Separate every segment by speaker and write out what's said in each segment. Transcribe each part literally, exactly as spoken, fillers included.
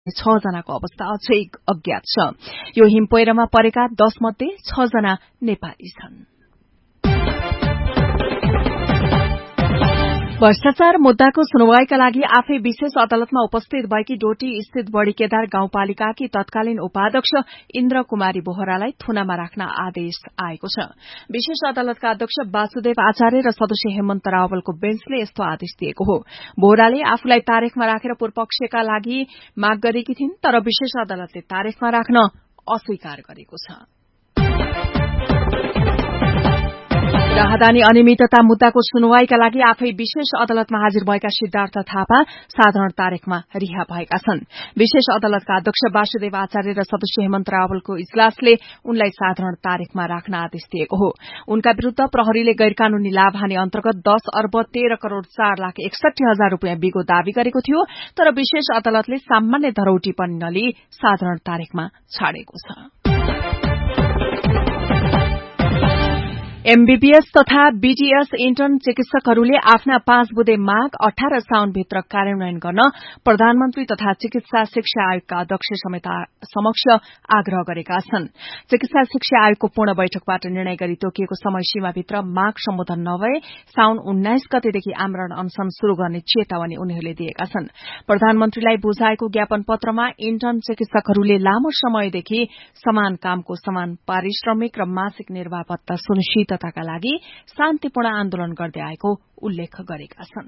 Speaker 1: छ जनाको अवस्था अझै अज्ञात छ। यो हिमपैह्रोमा परेका दश मध्ये छ जना नेपाली छन्। भ्रष्टाचार मुद्दाको सुनवाईका लागि आफै विशेष अदालतमा उपस्थित भएकी डोटी स्थित बड़ी केदार गाउँपालिकाकी तत्कालीन उपाध्यक्ष इन्द्र कुमारी बोहरालाई थुनामा राख्न आदेश आएको छ। विशेष अदालतका अध्यक्ष वासुदेव आचार्य र सदस्य हेमन्त रावलको बेन्चले यस्तो आदेश दिएको हो। बोहराले आफूलाई तारेखमा राखेर पूर्वपक्षका लागि माग गरेकी थिइन्, तर विशेष अदालतले तारेखमा राख्न अस्वीकार गरेको छ। राहदानी अनियमितता मुद्दाको सुनवाईका लागि आफै विशेष अदालतमा हाजिर भएका सिद्धार्थ थापा साधारण तारिखमा रिहा भएका छन्। विशेष अदालतका अध्यक्ष वासुदेव आचार्य र सदस्य हेमन्त रावलको इजलासले उनलाई साधारण तारिखमा राख्न आदेश दिएको हो। उनका विरूद्ध प्रहरीले गैरकानूनी लाभहानि अन्तर्गत दश अर्ब तेह्र करोड़ चार लाख एकसठी हजार रूपियाँ बिगो दावी गरेको थियो, तर विशेष अदालतले सामान्य धरौटी पनि नलिई साधारण तारिखमा छाडेको छ। एमबीबीएस तथा बीडीएस इन्टर्न चिकित्सकहरूले आफ्ना पाँच बुँदे माग अठार साउनभित्र कार्यान्वयन गर्न प्रधानमन्त्री तथा चिकित्सा शिक्षा आयोगका अध्यक्ष समेत समक्ष आग्रह गरेका छन्। चिकित्सा शिक्षा आयोगको पूर्ण बैठकबाट निर्णय गरी तोकिएको समय सीमाभित्र माग सम्बोधन नभए साउन उन्नाइस गतेदेखि आमरण अनशन शुरू गर्ने चेतावनी उनीहरूले दिएका छन्। प्रधानमन्त्रीलाई बुझाएको ज्ञापन पत्रमा इन्टर्न चिकित्सकहरूले लामो समयदेखि समान कामको समान पारिश्रमिक र मासिक निर्वाह भत्ता सुनिश्चित तथाका लागि शान्तिपूर्ण आन्दोलन गर्दै आएको उल्लेख गरेका छन्।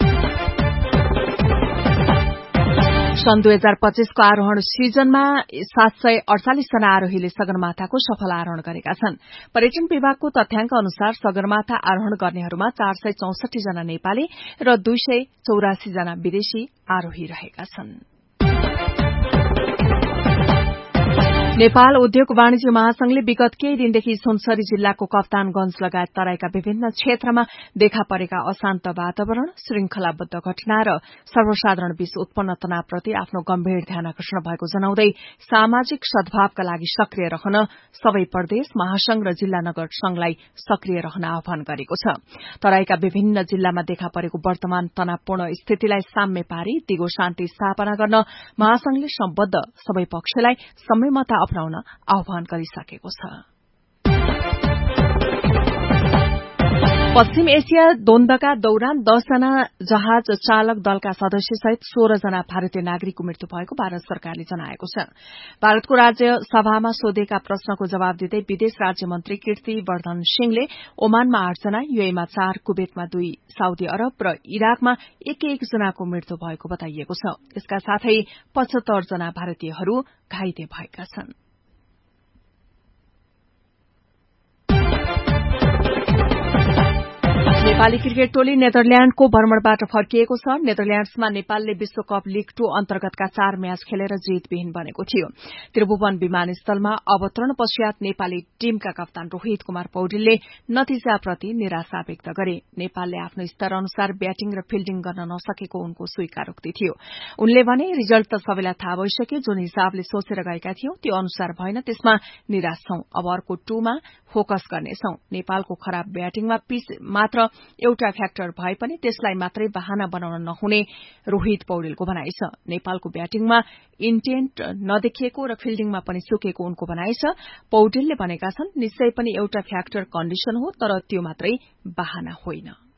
Speaker 1: सन् दुई हजार पच्चीसको आरोहण सिजनमा सात सय अडचालिस जना आरोहीले सगरमाथाको सफल आरोहण गरेका छन्। पर्यटन विभागको तथ्याङ्क अनुसार सगरमाथा आरोहण गर्नेहरूमा चार सय चौसठी जना नेपाली र दुई सय चौरासी जना विदेशी आरोही रहेका छन्। नेपाल उद्योग वाणिज्य महासंघले विगत केही दिनदेखि सुनसरी जिल्लाको कप्तानगंज लगायत तराईका विभिन्न क्षेत्रमा देखा परेका अशान्त वातावरण, श्रृंखलाबद्ध घटना र सर्वसाधारण बीच उत्पन्न तनावप्रति आफ्नो गम्भीर ध्यान आकर्षण भएको जनाउँदै सामाजिक सद्भावका लागि सक्रिय रहन सबै प्रदेश, महासंघ र जिल्ला नगर संघलाई सक्रिय रहन आह्वान गरेको छ। तराईका विभिन्न जिल्लामा देखा परेको वर्तमान तनावपूर्ण स्थितिलाई साम्य पारी दिगो शान्ति स्थापना गर्न महासंघले सम्बद्ध सबै पक्षलाई संयमता अपनाउन आह्वान गरिसकेको छ। पश्चिम एसिया द्वन्द्वका दौरान दसजना जहाज चालक दलका सदस्यसहित सोह्र जना भारतीय नागरिकको मृत्यु भएको भारत सरकारले जनाएको छ। भारतको राज्यसभामा सोधिएका प्रश्नको जवाब दिँदै विदेश राज्य मन्त्री कीर्ति वर्धन सिंहले ओमानमा आठ जना, यूएईमा चार, कुवेतमा दुई, साउदी अरब र इराकमा एक एक जनाको मृत्यु भएको बताइएको छ। यसका साथै पचहत्तर जना भारतीयहरू घाइते भएका छन्। नेपाली क्रिकेट टोली नेदरल्याण्डको भ्रमणबाट फर्किएको छ। नेदरल्याण्ड्समा नेपालले विश्वकप लीग टू अन्तर्गतका चार म्याच खेलेर जितविहीन बनेको थियो। त्रिभुवन विमानस्थलमा अवतरण पश्चात नेपाली टीमका कप्तान रोहित कुमार पौडेलले नतिजाप्रति निराशा व्यक्त गरे। नेपालले आफ्नो स्तर अनुसार ब्याटिङ र फिल्डिङ गर्न नसकेको उनको स्वीकारोक्ति थियो। उनले भने रिजल्ट त सबैलाई थाहा भइसक्यो, जुन हिसाबले सोचेर गएका थियौं त्यो अनुसार भएन, त्यसमा निराश छौं। अब अर्को टूमा फोकस गर्नेछौं। नेपालको खराब ब्याटिङमा पिच मात्र एउटा फ्याक्टर भए पनि त्यसलाई मात्रै बहाना बनाउन नहुने रोहित पौडेलको भनाइ छ। नेपालको ब्याटिङमा इन्टेन्ट नदेखिएको र फिल्डिङमा पनि चुकेको उनको भनाइ छ। पौडेलले भनेका छन्, निश्चय पनि एउटा फ्याक्टर कण्डिसन हो, तर त्यो मात्रै बहाना होइन।